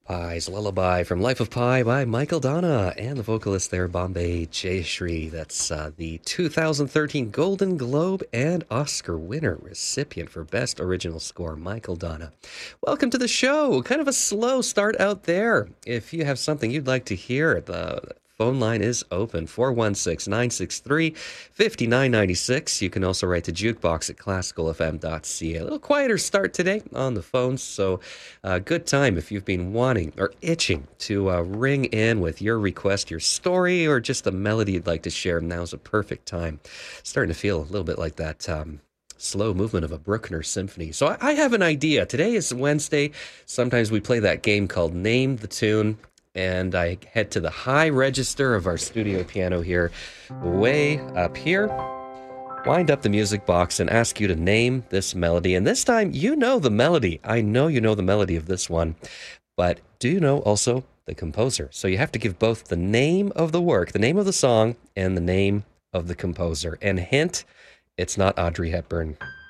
Pi's Lullaby from Life of Pi by Michael Donna and the vocalist there, Bombay Jayashree. That's the 2013 Golden Globe and Oscar winner recipient for Best Original Score, Michael Donna. Welcome to the show. Kind of a slow start out there. If you have something you'd like to hear, the phone line is open, 416-963-5996. You can also write to jukebox at classicalfm.ca. A little quieter start today on the phones, so good time if you've been wanting or itching to ring in with your request, your story, or just a melody you'd like to share. Now's a perfect time. Starting to feel a little bit like that slow movement of a Bruckner symphony. So I have an idea. Today is Wednesday. Sometimes we play that game called Name the Tune. And I head to the high register of our studio piano here, way up here, wind up the music box and ask you to name this melody. And this time, you know the melody. I know you know the melody of this one, but do you know also the composer? So you have to give both the name of the work, the name of the song, and the name of the composer. And hint, it's not Audrey Hepburn.